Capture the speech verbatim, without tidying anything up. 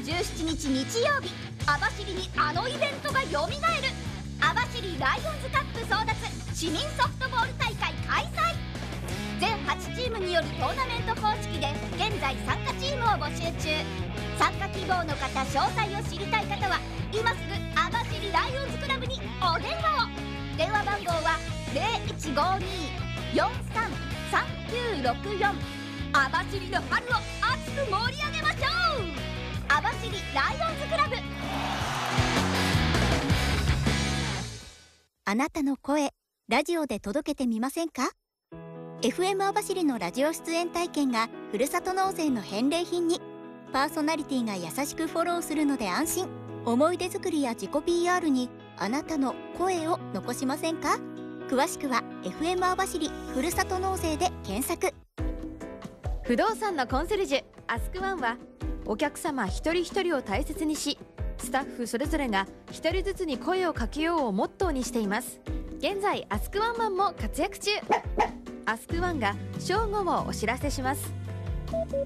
じゅうしちにち日曜日、網走にあのイベントがよみがえる。網走ライオンズカップ争奪市民ソフトボール大会開催。全はちチームによるトーナメント方式で現在参加チームを募集中。参加希望の方、詳細を知りたい方は今すぐ網走ライオンズクラブにお電話を。電話番号は ゼロいちごに よんさん さんきゅうろくよん。網走の春を熱く盛り上げましょう。網走ライオンズクラブ。 あなたの声、ラジオで届けてみませんか？ エフエム 網走のラジオ出演体験がふるさと納税の返礼品に。パーソナリティが優しくフォローするので安心。思い出作りや自己 ピーアール にあなたの声を残しませんか？詳しくは エフエム 網走ふるさと納税で検索。 不動産のコンシェルジュアスクワンは、お客様一人一人を大切にし、スタッフそれぞれが一人ずつに声をかけようをモットーにしています。現在アスクワンマンも活躍中。アスクワンが正午をお知らせします。